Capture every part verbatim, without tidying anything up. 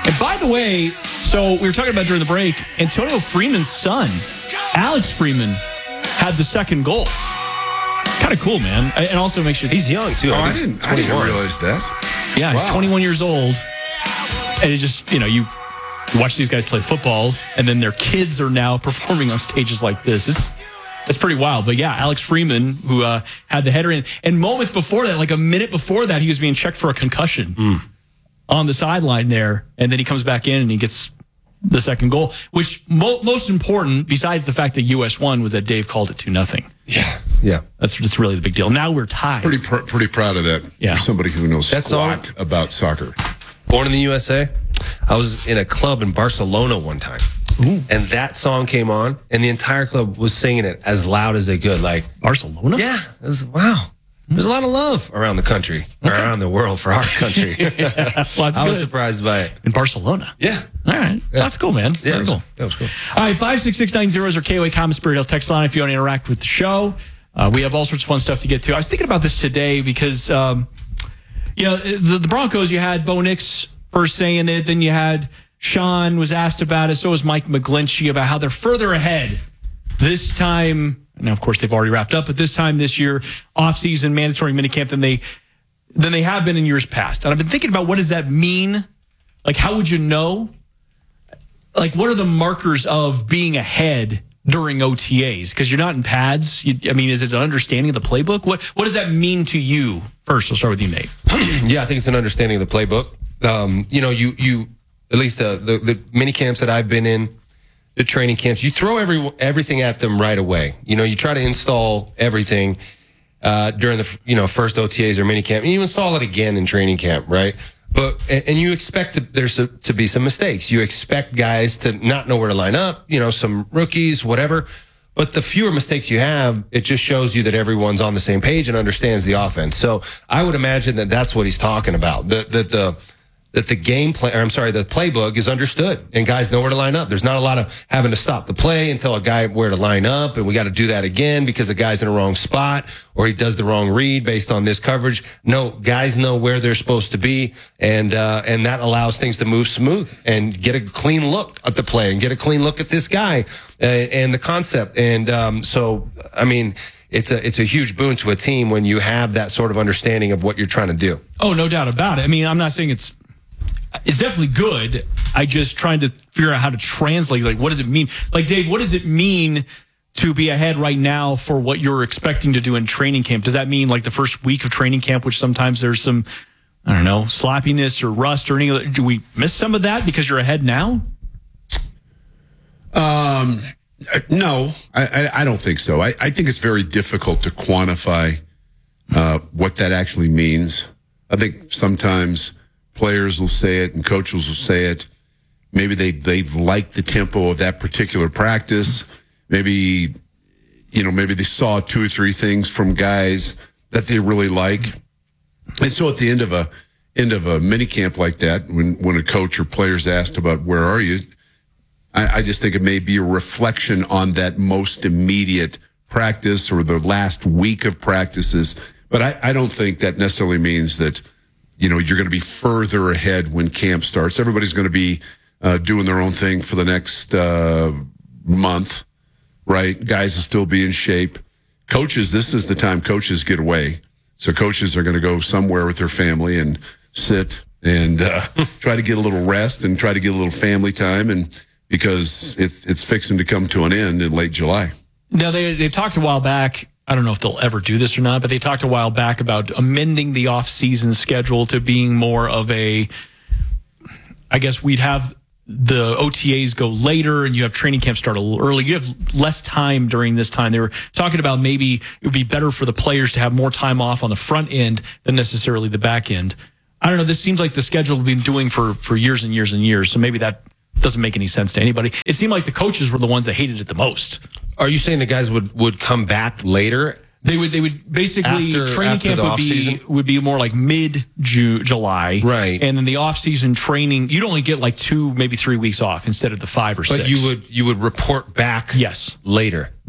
And by the way, so we were talking about during the break, Antonio Freeman's son, Alex Freeman, had the second goal. Kind of cool, man. And also makes you... He's young, too. Oh, I didn't, I didn't realize that. Yeah, he's wow. twenty-one years old. And it's just, you know, you watch these guys play football, and then their kids are now performing on stages like this. It's, it's pretty wild. But yeah, Alex Freeman, who uh, had the header in. And moments before that, like a minute before that, he was being checked for a concussion mm. on the sideline there. And then he comes back in and he gets the second goal, which mo- most important, besides the fact that U S won, was that Dave called it two nothing. Yeah. Yeah. That's that's really the big deal. Now we're tied. Pretty pr- pretty proud of that yeah. for somebody who knows that squat song, about soccer. Born in the U S A, I was in a club in Barcelona one time. Ooh. And that song came on, and the entire club was singing it as loud as they could. Like, Barcelona? Yeah. It was, wow. There's a lot of love around the country, okay. or around the world for our country. yeah. well, I was surprised by it. In Barcelona? Yeah. All right. Yeah. That's cool, man. Yeah, Very was, cool. That was cool. All right, five six six nine zero is our K O A Common Spirit text line if you want to interact with the show. Uh, we have all sorts of fun stuff to get to. I was thinking about this today because, um, you know, the, the Broncos, you had Bo Nix first saying it, then you had Sean was asked about it, so was Mike McGlinchey about how they're further ahead this time. Now, of course, they've already wrapped up, but this time this year, off-season mandatory minicamp than they than they have been in years past. And I've been thinking about what does that mean? Like, how would you know? Like, what are the markers of being ahead during O T As? Because you're not in pads. You, I mean, is it an understanding of the playbook? What What does that mean to you? First, I'll start with you, Nate. Yeah, I think it's an understanding of the playbook. Um, you know, you you at least the, the the mini camps that I've been in, the training camps, you throw every everything at them right away. You know, you try to install everything uh, during the you know first O T As or mini camp, and you install it again in training camp, right? But and, and you expect to, there's a, to be some mistakes. You expect guys to not know where to line up. You know, some rookies, whatever. But the fewer mistakes you have, it just shows you that everyone's on the same page and understands the offense. So I would imagine that that's what he's talking about. That the, the, the that the game plan, or I'm sorry, the playbook is understood and guys know where to line up. There's not a lot of having to stop the play and tell a guy where to line up, and we got to do that again because the guy's in the wrong spot or he does the wrong read based on this coverage. No, guys know where they're supposed to be, and uh, and that allows things to move smooth and get a clean look at the play and get a clean look at this guy uh, and the concept. And um, so, I mean, it's a it's a huge boon to a team when you have that sort of understanding of what you're trying to do. Oh, no doubt about it. I mean, I'm not saying it's It's definitely good. I just trying to figure out how to translate. Like, what does it mean? Like, Dave, what does it mean to be ahead right now for what you're expecting to do in training camp? Does that mean like the first week of training camp, which sometimes there's some, I don't know, sloppiness or rust or anything? Do we miss some of that because you're ahead now? Um, no, I, I, I don't think so. I, I think it's very difficult to quantify uh, what that actually means. I think sometimes players will say it and coaches will say it. Maybe they, they've liked the tempo of that particular practice. Maybe, you know, maybe they saw two or three things from guys that they really like. And so at the end of a, end of a mini camp like that, when, when a coach or player's asked about where are you, I, I just think it may be a reflection on that most immediate practice or the last week of practices. But I, I don't think that necessarily means that, you know, you're going to be further ahead when camp starts. Everybody's going to be uh, doing their own thing for the next uh, month, right? Guys will still be in shape. Coaches, this is the time coaches get away. So coaches are going to go somewhere with their family and sit and uh, try to get a little rest and try to get a little family time, and because it's it's fixing to come to an end in late July. Now, they they talked a while back. I don't know if they'll ever do this or not, but they talked a while back about amending the off-season schedule to being more of a, I guess we'd have the O T As go later and you have training camp start a little early. You have less time during this time. They were talking about maybe it would be better for the players to have more time off on the front end than necessarily the back end. I don't know. This seems like the schedule we've been doing for, for years and years and years. So maybe that doesn't make any sense to anybody. It seemed like the coaches were the ones that hated it the most. Are you saying the guys would, would come back later? They would. They would basically after, training after camp would be would be more like mid July, right? And then the off season training, you'd only get like two, maybe three weeks off instead of the five or six. But you would you would report back, yes, later.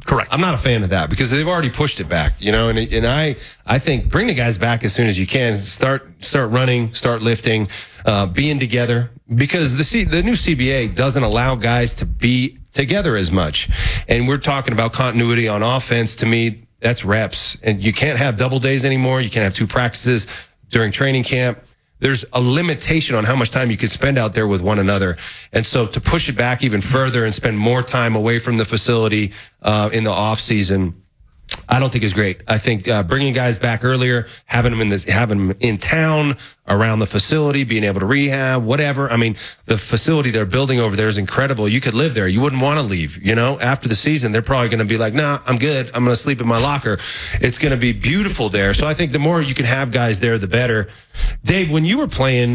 Correct. I'm not a fan of that because they've already pushed it back, you know, and and I I think bring the guys back as soon as you can. Start start running, start lifting, uh, being together because the C, the new C B A doesn't allow guys to be together as much. And we're talking about continuity on offense. To me, that's reps. And you can't have double days anymore. You can't have two practices during training camp. There's a limitation on how much time you can spend out there with one another. And so to push it back even further and spend more time away from the facility uh, in the off season, I don't think is great. I think uh, bringing guys back earlier, having them in this, having them in town, around the facility, being able to rehab, whatever. I mean, the facility they're building over there is incredible. You could live there. You wouldn't want to leave. You know, after the season, they're probably going to be like, "Nah, I'm good. I'm going to sleep in my locker." It's going to be beautiful there. So I think the more you can have guys there, the better. Dave, when you were playing,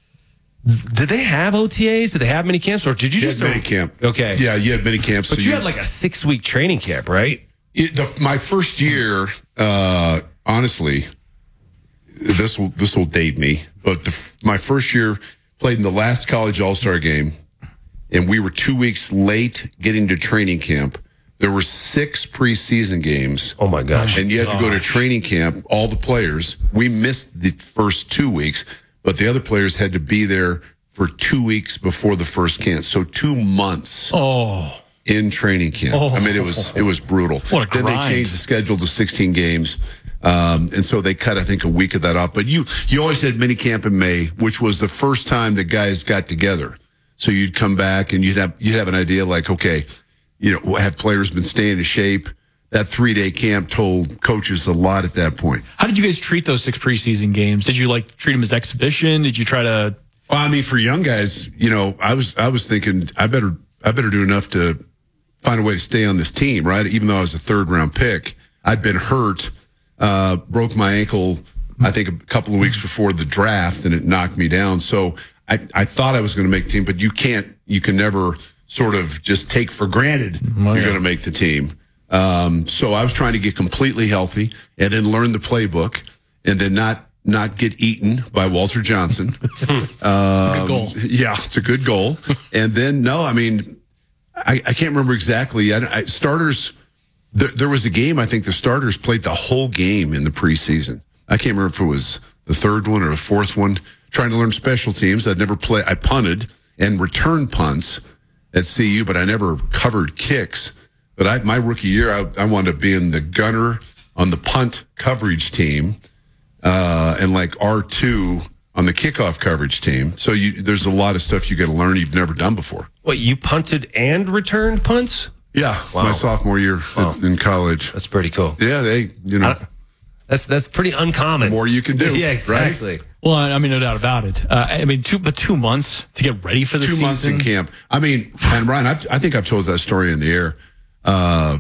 did they have O T As? Did they have mini camps, or did you, You just had mini camp. Okay, Yeah, you had mini camps. but so you had like a six week training camp, right? It, the, my first year, uh, honestly, this will this will date me, but the, my first year played in the last college all-star game, and we were two weeks late getting to training camp. There were six preseason games. Oh my gosh! And you had to go to training camp. All the players. We missed the first two weeks, but the other players had to be there for two weeks before the first camp. So two months. Oh. In training camp. Oh. I mean, it was it was brutal. What a Then they grind. changed the schedule to sixteen games, um, and so they cut, I think, a week of that off. But you you always had mini camp in May, which was the first time the guys got together. So you'd come back and you'd have you'd have an idea like, okay, you know, have players been staying in shape? That three day camp told coaches a lot at that point. How did you guys treat those six preseason games? Did you like treat them as exhibition? Did you try to? Well, I mean, for young guys, you know, I was I was thinking I better I better do enough to find a way to stay on this team, right? Even though I was a third round pick, I'd been hurt, uh, broke my ankle, I think a couple of weeks before the draft, and it knocked me down. So I, I thought I was going to make the team, but you can't, you can never sort of just take for granted Oh, you're yeah. going to make the team. Um, so I was trying to get completely healthy and then learn the playbook and then not, not get eaten by Walter Johnson. That's a good goal. Yeah, it's a good goal. And then, no, I mean, I, I can't remember exactly. I, I, starters, there, there was a game, I think the starters played the whole game in the preseason. I can't remember if it was the third one or the fourth one. Trying to learn special teams. I'd never play. I punted and returned punts at C U, but I never covered kicks. But I, my rookie year, I, I wound up being the gunner on the punt coverage team uh, and like R two on the kickoff coverage team. So you, there's a lot of stuff you got to learn you've never done before. What, you punted and returned punts? Yeah, Wow. my sophomore year Wow. in college. That's pretty cool. Yeah, they, you know, That's that's pretty uncommon. the more you can do. Yeah, exactly. Right? Well, I mean, no doubt about it. Uh, I mean, two but two months to get ready for the Two season. months in camp. I mean, and Ryan, I've, I think I've told that story in the air. Uh,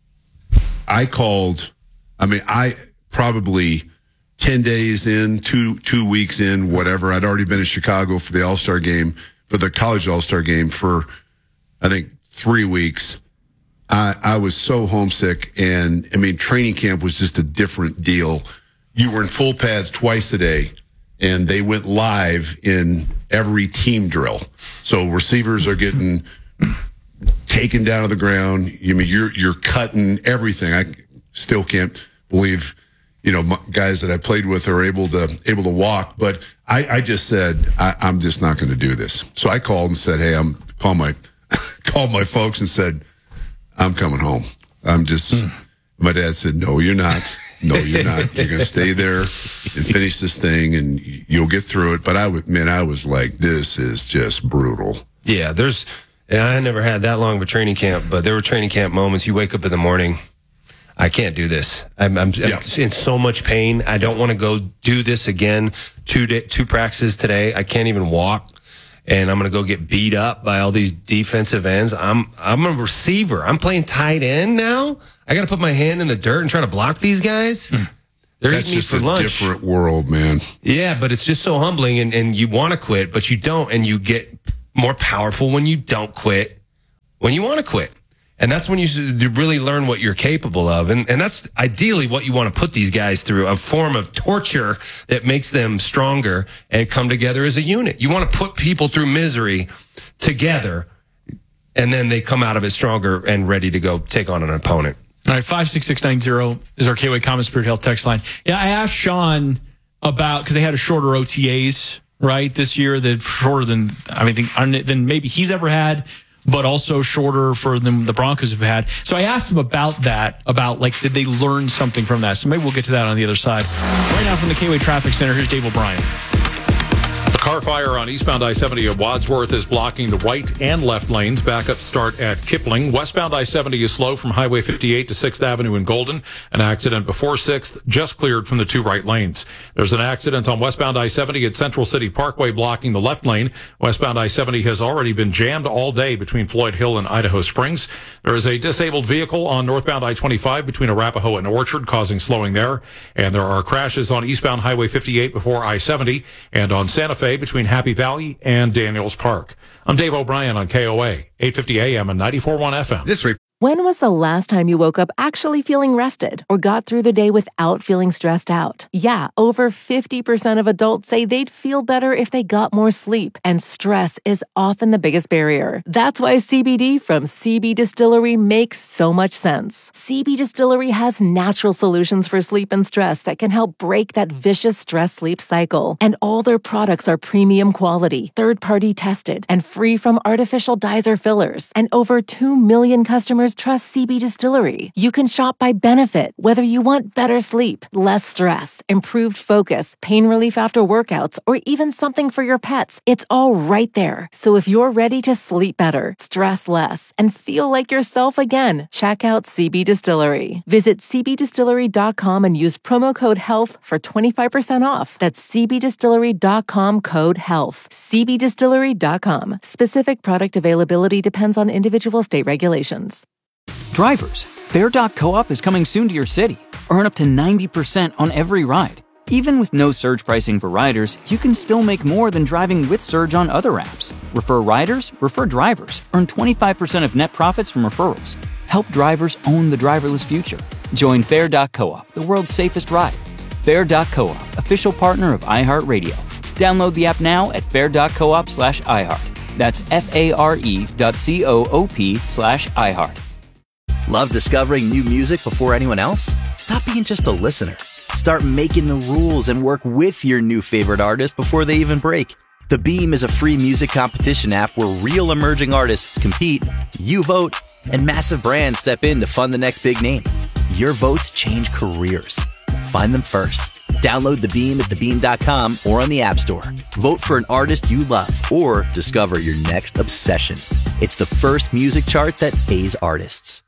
I called, I mean, I probably ten days in, two two weeks in, whatever. I'd already been in Chicago for the All-Star game, for the college All-Star game for, I think, three weeks. I, I was so homesick, and I mean, training camp was just a different deal. You were in full pads twice a day, and they went live in every team drill. So receivers are getting taken down to the ground. You mean you're you're cutting everything. I still can't believe, you know, m- guys that I played with are able to able to walk. But I, I just said I, I'm just not going to do this. So I called and said, "Hey, I'm call my called my folks and said, I'm coming home. I'm just." Hmm. My dad said, "No, you're not. No, you're not. You're going to stay there and finish this thing, and you'll get through it." But I would, man, I was like, "This is just brutal." Yeah, there's. And I never had that long of a training camp, but there were training camp moments. You wake up in the morning, I can't do this. I'm, I'm, Yeah. I'm in so much pain. I don't want to go do this again. Two day, two practices today. I can't even walk, and I'm going to go get beat up by all these defensive ends. I'm I'm a receiver. I'm playing tight end now. I got to put my hand in the dirt and try to block these guys. They're That's eating me just for a lunch. different world, man. Yeah, but it's just so humbling, and, and you want to quit, but you don't, and you get more powerful when you don't quit, when you want to quit. And that's when you, s- you really learn what you're capable of. And, and that's ideally what you want to put these guys through, a form of torture that makes them stronger and come together as a unit. You want to put people through misery together and then they come out of it stronger and ready to go take on an opponent. All right, five six six nine zero is our K O A Common Spirit Health text line. Yeah, I asked Sean about, because they had a shorter O T As, right, this year, that shorter than, I mean, than maybe he's ever had, but also shorter for than the Broncos have had. So I asked him about that, about, like, did they learn something from that? So maybe we'll get to that on the other side. Right now from the K O A Traffic Center, here's Dave O'Brien. Car fire on eastbound I seventy at Wadsworth is blocking the right and left lanes. Backup start at Kipling. Westbound I seventy is slow from Highway fifty-eight to sixth Avenue in Golden. An accident before sixth, just cleared from the two right lanes. There's an accident on westbound I seventy at Central City Parkway blocking the left lane. Westbound I seventy has already been jammed all day between Floyd Hill and Idaho Springs. There is a disabled vehicle on northbound I twenty-five between Arapahoe and Orchard, causing slowing there. And there are crashes on eastbound Highway fifty-eight before I seventy and on Santa Fe between Happy Valley and Daniels Park. I'm Dave O'Brien on K O A, eight fifty A M and ninety-four point one F M. This week. When was the last time you woke up actually feeling rested or got through the day without feeling stressed out? Yeah, over fifty percent of adults say they'd feel better if they got more sleep, and stress is often the biggest barrier. That's why C B D from C B Distillery makes so much sense. C B Distillery has natural solutions for sleep and stress that can help break that vicious stress-sleep cycle. And all their products are premium quality, third-party tested, and free from artificial dyes or fillers. And over two million customers trust C B Distillery. You can shop by benefit, whether you want better sleep, less stress, improved focus, pain relief after workouts, or even something for your pets. It's all right there. So if you're ready to sleep better, stress less, and feel like yourself again, check out C B Distillery. Visit c b distillery dot com and use promo code HEALTH for twenty-five percent off. That's c b distillery dot com code HEALTH. c b distillery dot com. Specific product availability depends on individual state regulations. Drivers, Fair dot coop is coming soon to your city. Earn up to ninety percent on every ride. Even with no surge pricing for riders, you can still make more than driving with Surge on other apps. Refer riders, refer drivers. Earn twenty-five percent of net profits from referrals. Help drivers own the driverless future. Join Fair dot coop, the world's safest ride. Fair dot coop, official partner of iHeartRadio. Download the app now at fair dot coop slash iHeart. That's F-A-R-E dot C-O-O-P slash iHeart. Love discovering new music before anyone else? Stop being just a listener. Start making the rules and work with your new favorite artist before they even break. The Beam is a free music competition app where real emerging artists compete, you vote, and massive brands step in to fund the next big name. Your votes change careers. Find them first. Download The Beam at the beam dot com or on the App Store. Vote for an artist you love or discover your next obsession. It's the first music chart that pays artists.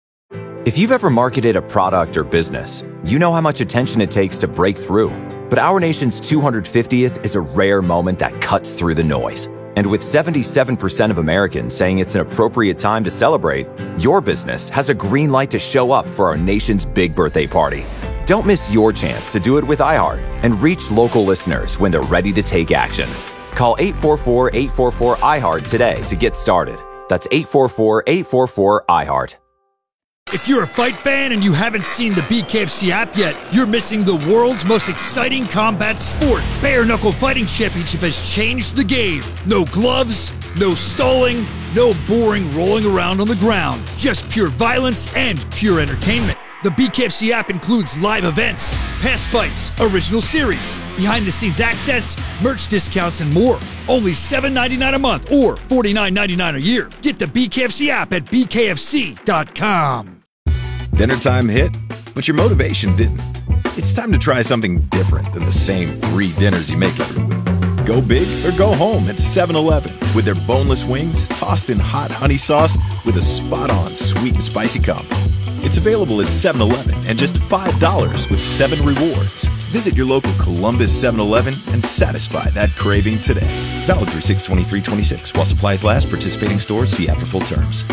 If you've ever marketed a product or business, you know how much attention it takes to break through. But our nation's two hundred fiftieth is a rare moment that cuts through the noise. And with seventy-seven percent of Americans saying it's an appropriate time to celebrate, your business has a green light to show up for our nation's big birthday party. Don't miss your chance to do it with iHeart and reach local listeners when they're ready to take action. Call eight four four, eight four four, iHeart today to get started. That's eight four four, eight four four, iHeart. If you're a fight fan and you haven't seen the B K F C app yet, you're missing the world's most exciting combat sport. Bare Knuckle Fighting Championship has changed the game. No gloves, no stalling, no boring rolling around on the ground. Just pure violence and pure entertainment. The B K F C app includes live events, past fights, original series, behind-the-scenes access, merch discounts, and more. Only seven dollars and ninety-nine cents a month or forty-nine ninety-nine a year. Get the B K F C app at b k f c dot com. Dinner time hit, but your motivation didn't. It's time to try something different than the same three dinners you make every week. Go big or go home at seven eleven with their boneless wings tossed in hot honey sauce with a spot-on sweet and spicy combo. It's available at seven eleven and just five dollars with seven rewards. Visit your local Columbus seven eleven and satisfy that craving today. Valid through six twenty-three twenty-six. While supplies last, participating stores, see app for full terms.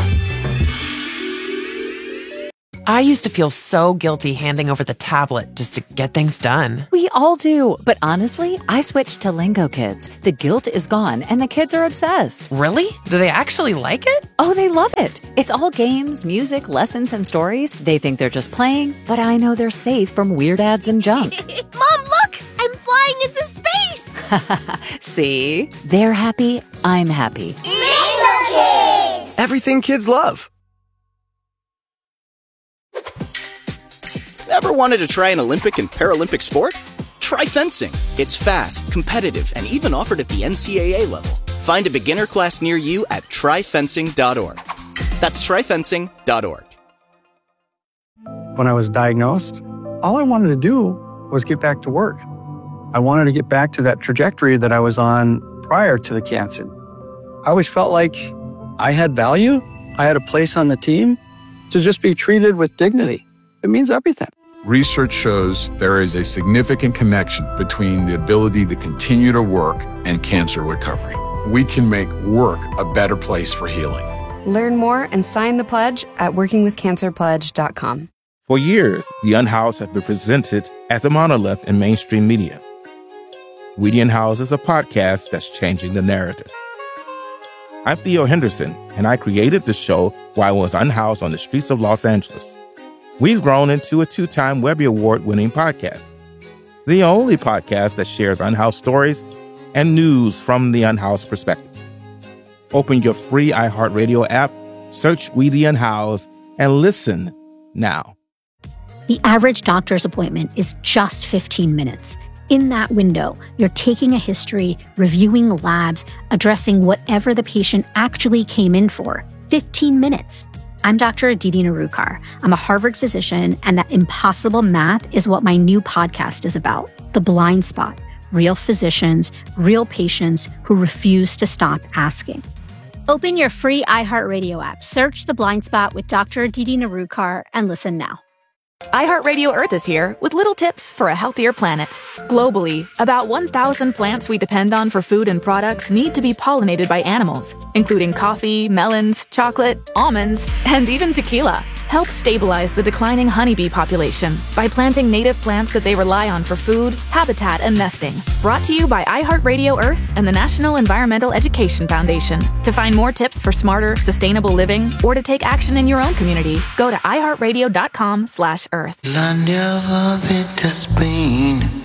I used to feel so guilty handing over the tablet just to get things done. We all do, but honestly, I switched to Lingo Kids. The guilt is gone, and the kids are obsessed. Really? Do they actually like it? Oh, they love it. It's all games, music, lessons, and stories. They think they're just playing, but I know they're safe from weird ads and junk. Mom, look! I'm flying into space! See? They're happy, I'm happy. Lingo Kids! Everything kids love. Ever wanted to try an Olympic and Paralympic sport? Try fencing. It's fast, competitive, and even offered at the N C A A level. Find a beginner class near you at try fencing dot org. That's try fencing dot org. When I was diagnosed, all I wanted to do was get back to work. I wanted to get back to that trajectory that I was on prior to the cancer. I always felt like I had value. I had a place on the team. To just be treated with dignity, it means everything. Research shows there is a significant connection between the ability to continue to work and cancer recovery. We can make work a better place for healing. Learn more and sign the pledge at working with cancer pledge dot com. For years, The Unhoused have been presented as a monolith in mainstream media. We the Unhoused is a podcast that's changing the narrative. I'm Theo Henderson, and I created the show while I was unhoused on the streets of Los Angeles. We've grown into a two-time Webby Award-winning podcast, the only podcast that shares unhoused stories and news from the unhoused perspective. Open your free iHeartRadio app, search We the Unhoused, and listen now. The average doctor's appointment is just fifteen minutes. In that window, you're taking a history, reviewing labs, addressing whatever the patient actually came in for. fifteen minutes. I'm Doctor Aditi Narukar. I'm a Harvard physician, and that impossible math is what my new podcast is about. The Blind Spot. Real physicians, real patients who refuse to stop asking. Open your free iHeartRadio app, search The Blind Spot with Doctor Aditi Narukar, and listen now. iHeartRadio Earth is here with little tips for a healthier planet. Globally, about one thousand plants we depend on for food and products need to be pollinated by animals, including coffee, melons, chocolate, almonds, and even tequila. Help stabilize the declining honeybee population by planting native plants that they rely on for food, habitat, and nesting. Brought to you by iHeartRadio Earth and the National Environmental Education Foundation. To find more tips for smarter, sustainable living, or to take action in your own community, go to iHeartRadio dot com slash earth. I never been this pain.